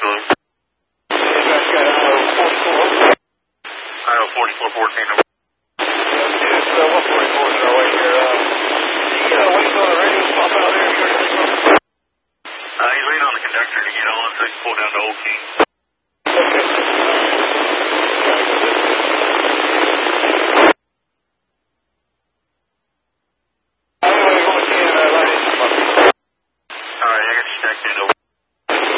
Hello. Iowa 4414. Number. It's 144 is our way here. Waiting on the radio to pop out there. He's waiting on the conductor to get on so he can pull down to Old King.